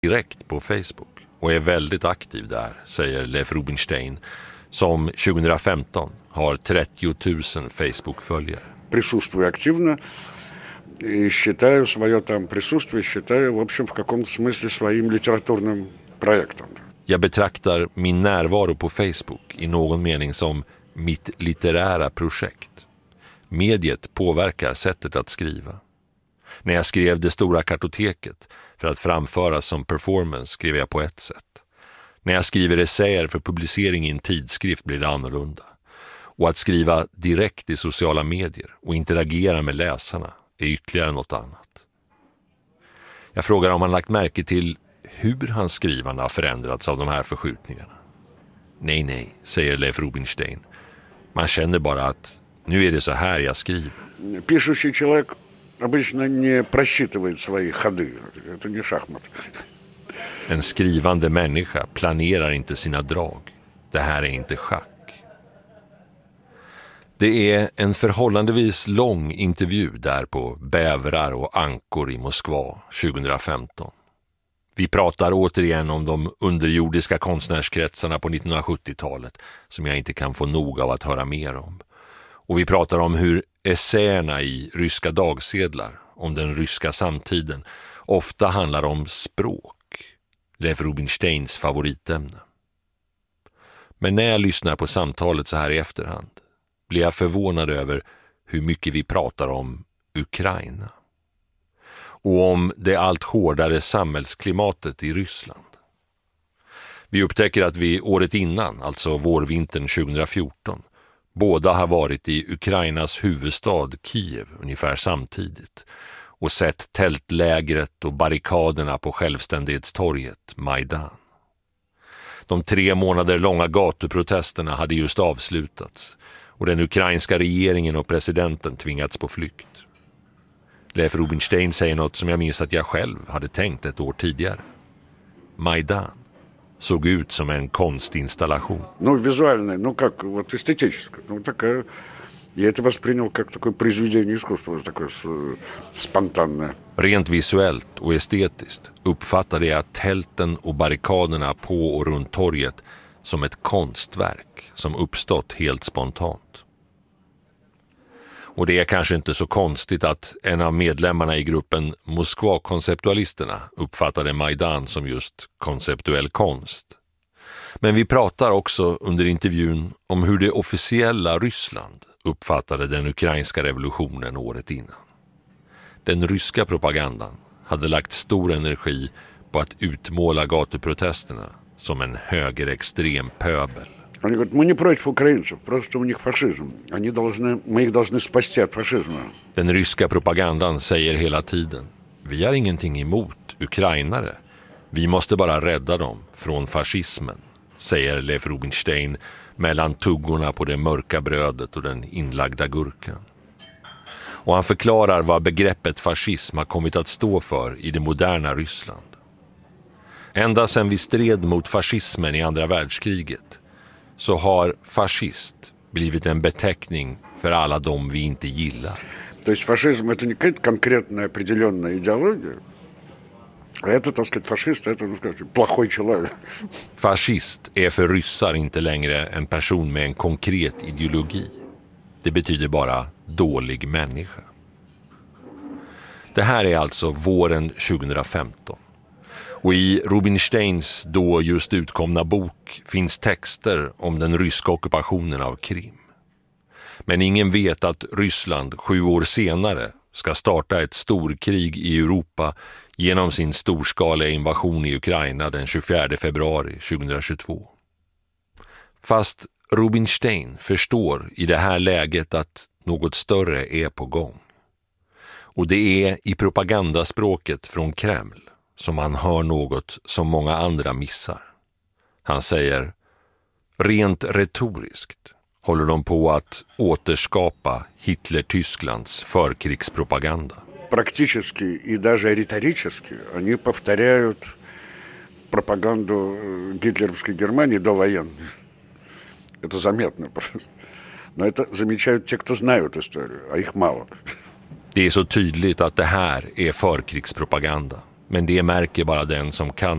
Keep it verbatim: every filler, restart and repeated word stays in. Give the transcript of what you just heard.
direkt på Facebook och är väldigt aktiv där, säger Leif Rubinstein, som tjugohundrafemton har trettio tusen Facebook-följare. Присутствую активно и считаю свое там присутствие, считаю, в общем, в каком-то смысле своим литературным проектом. Jag betraktar min närvaro på Facebook i någon mening som mitt litterära projekt. Mediet påverkar sättet att skriva. När jag skrev Det stora kartoteket för att framföras som performance skrev jag på ett sätt. När jag skriver essäer för publicering i en tidskrift blir det annorlunda. Och att skriva direkt i sociala medier och interagera med läsarna är ytterligare något annat. Jag frågar om han lagt märke till hur hans skrivande har förändrats av de här förskjutningarna. Nej, nej, säger Leif Rubinstein. Man känner bara att nu är det så här jag skriver. Пишущий человек обычно не просчитывает свои ходы. Это не шахмат. En skrivande människa planerar inte sina drag. Det här är inte schack. Det är en förhållandevis lång intervju där på Bävrar och ankor i Moskva tjugohundrafemton. Vi pratar återigen om de underjordiska konstnärskretsarna på nittonhundrasjuttiotalet som jag inte kan få nog av att höra mer om. Och vi pratar om hur essäerna i ryska dagsedlar om den ryska samtiden ofta handlar om språk, Leif Rubinsteins favoritämne. Men när jag lyssnar på samtalet så här i efterhand blir jag förvånad över hur mycket vi pratar om Ukraina och om det allt hårdare samhällsklimatet i Ryssland. Vi upptäcker att vi året innan, alltså vårvintern tjugohundrafjorton, båda har varit i Ukrainas huvudstad Kiev ungefär samtidigt och sett tältlägret och barrikaderna på självständighetstorget Majdan. De tre månader långa gatuprotesterna hade just avslutats och den ukrainska regeringen och presidenten tvingats på flykt. Leif Rubinstein säger något som jag minns att jag själv hade tänkt ett år tidigare. Majdan såg ut som en konstinstallation. Ну, визуальная, ну как, вот эстетическая. Ну, такая, я это воспринял как такое произведение искусства, такое спонтанное. Rent visuellt och estetiskt uppfattade jag tälten och barrikaderna på och runt torget som ett konstverk som uppstått helt spontant. Och det är kanske inte så konstigt att en av medlemmarna i gruppen Moskva-konceptualisterna uppfattade Majdan som just konceptuell konst. Men vi pratar också under intervjun om hur det officiella Ryssland uppfattade den ukrainska revolutionen året innan. Den ryska propagandan hade lagt stor energi på att utmåla gatuprotesterna som en högerextrem pöbel. Они говорят, мы не против украинцев, просто у них фашизм. Они должны, мы их должны спасти от фашизма. Den ryska propagandan säger hela tiden, vi har ingenting emot ukrainare. Vi måste bara rädda dem från fascismen, säger Leif Rubinstein mellan tuggorna på det mörka brödet och den inlagda gurkan. Och han förklarar vad begreppet fascism har kommit att stå för i det moderna Ryssland. Ända sedan vi stred mot fascismen i andra världskriget så har fascist blivit en beteckning för alla de vi inte gillar. То есть фашизм это не какая-то конкретная определенная идеология. А это, так сказать, фашист, это, ну, скажем, плохой человек. Fascist är för ryssar inte längre en person med en konkret ideologi. Det betyder bara dålig människa. Det här är alltså våren tjugohundrafemton. Och i Rubinsteins då just utkomna bok finns texter om den ryska ockupationen av Krim. Men ingen vet att Ryssland sju år senare ska starta ett storkrig i Europa genom sin storskaliga invasion i Ukraina den tjugofjärde februari tjugohundratjugotvå. Fast Rubinstein förstår i det här läget att något större är på gång. Och det är i propagandaspråket från Kreml som man hör något som många andra missar. Han säger, rent retoriskt håller de på att återskapa Hitler-Tysklands förkrigspropaganda. Практически и даже риторически они повторяют пропаганду гитлеровской Германии довоенной. Это заметно просто. Но это замечают те, кто знают историю, а их мало. Det är så tydligt att det här är förkrigspropaganda. Men det märker bara den som kan